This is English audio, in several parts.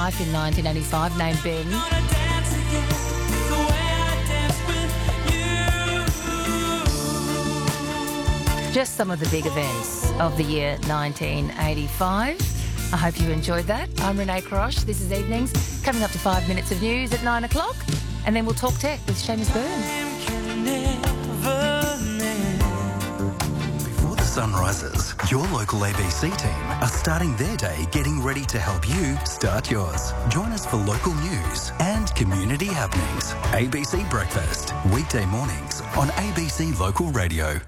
life in 1985, named Ben. Just some of the big events of the year 1985. I hope you enjoyed that. I'm Renee Crosh. This is Evenings. Coming up to 5 minutes of news at 9 o'clock. And then we'll talk tech with Seamus Byrne. Before the sun rises, your local ABC team are starting their day getting ready to help you start yours. Join us for local news and community happenings. ABC Breakfast, weekday mornings on ABC Local Radio.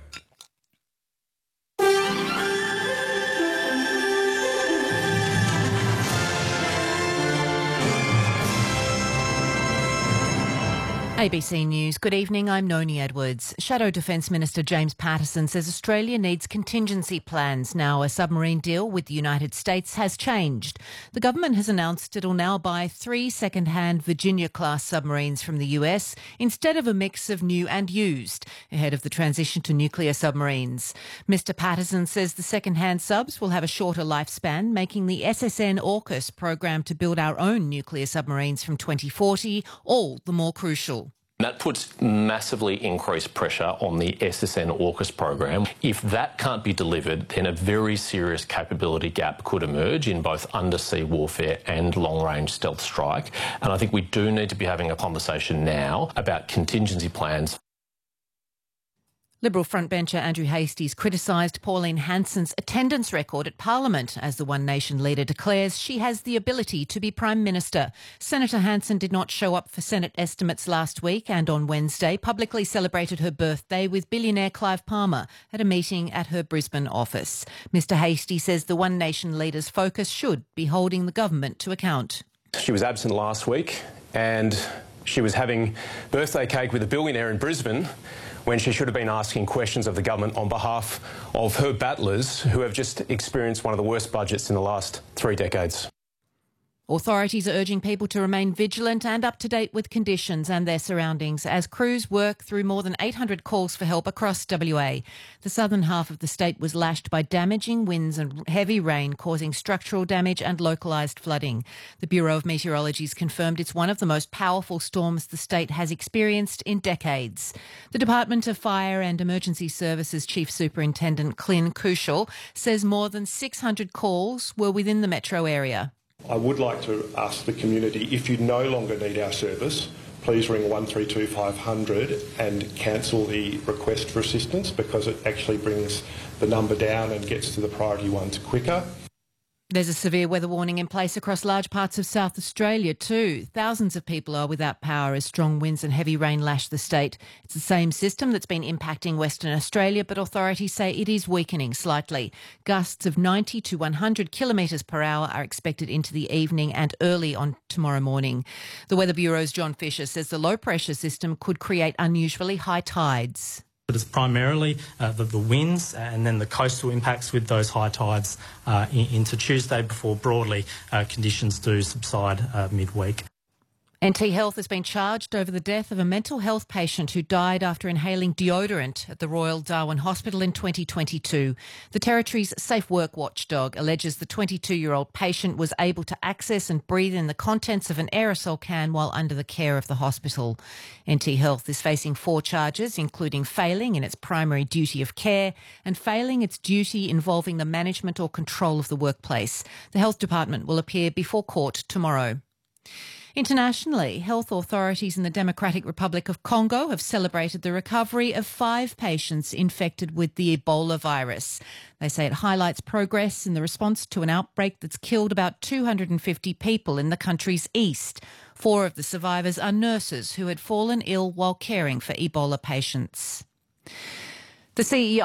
ABC News. Good evening, I'm Noni Edwards. Shadow Defence Minister James Patterson says Australia needs contingency plans now a submarine deal with the United States has changed. The government has announced it'll now buy 3 second-hand Virginia-class submarines from the US instead of a mix of new and used, ahead of the transition to nuclear submarines. Mr Patterson says the second-hand subs will have a shorter lifespan, making the SSN AUKUS program to build our own nuclear submarines from 2040 all the more crucial. That puts massively increased pressure on the SSN AUKUS program. If that can't be delivered, then a very serious capability gap could emerge in both undersea warfare and long-range stealth strike. And I think we do need to be having a conversation now about contingency plans. Liberal frontbencher Andrew Hastie criticised Pauline Hanson's attendance record at Parliament as the One Nation leader declares she has the ability to be Prime Minister. Senator Hanson did not show up for Senate estimates last week and on Wednesday publicly celebrated her birthday with billionaire Clive Palmer at a meeting at her Brisbane office. Mr Hastie says the One Nation leader's focus should be holding the government to account. She was absent last week and she was having birthday cake with a billionaire in Brisbane when she should have been asking questions of the government on behalf of her battlers who have just experienced one of the worst budgets in the last 3 decades. Authorities are urging people to remain vigilant and up to date with conditions and their surroundings as crews work through more than 800 calls for help across WA. The southern half of the state was lashed by damaging winds and heavy rain, causing structural damage and localised flooding. The Bureau of Meteorology has confirmed it's one of the most powerful storms the state has experienced in decades. The Department of Fire and Emergency Services Chief Superintendent Clint Kushel says more than 600 calls were within the metro area. I would like to ask the community, if you no longer need our service, please ring 132 500 and cancel the request for assistance because it actually brings the number down and gets to the priority ones quicker. There's a severe weather warning in place across large parts of South Australia too. Thousands of people are without power as strong winds and heavy rain lash the state. It's the same system that's been impacting Western Australia, but authorities say it is weakening slightly. Gusts of 90 to 100 kilometres per hour are expected into the evening and early on tomorrow morning. The Weather Bureau's John Fisher says the low-pressure system could create unusually high tides. But it's primarily the winds and then the coastal impacts with those high tides into Tuesday before broadly conditions do subside midweek. NT Health has been charged over the death of a mental health patient who died after inhaling deodorant at the Royal Darwin Hospital in 2022. The Territory's Safe Work watchdog alleges the 22-year-old patient was able to access and breathe in the contents of an aerosol can while under the care of the hospital. NT Health is facing 4 charges, including failing in its primary duty of care and failing its duty involving the management or control of the workplace. The Health Department will appear before court tomorrow. Internationally, health authorities in the Democratic Republic of Congo have celebrated the recovery of 5 patients infected with the Ebola virus. They say it highlights progress in the response to an outbreak that's killed about 250 people in the country's east. 4 of the survivors are nurses who had fallen ill while caring for Ebola patients. The CEO